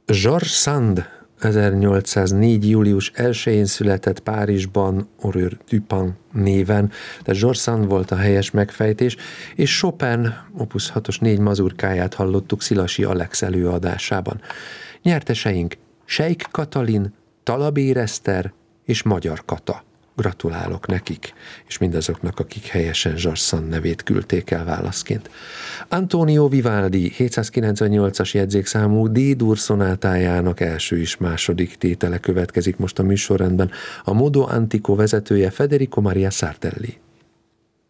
Georges Sand 1804. július 1-én született Párizsban, Aurore Dupin néven, tehát Georges Sand volt a helyes megfejtés, és Chopin Opus 6-os 4 mazurkáját hallottuk Szilasi Alex előadásában. Nyerteseink Sejk Katalin, Talabér Eszter és Magyar Kata. Gratulálok nekik, és mindazoknak, akik helyesen Georges Sand nevét küldték el válaszként. Antonio Vivaldi 798-as jegyzékszámú D-dur szonátájának első és második tétele következik most a műsorrendben. A Modo Antico vezetője Federico Maria Sardelli.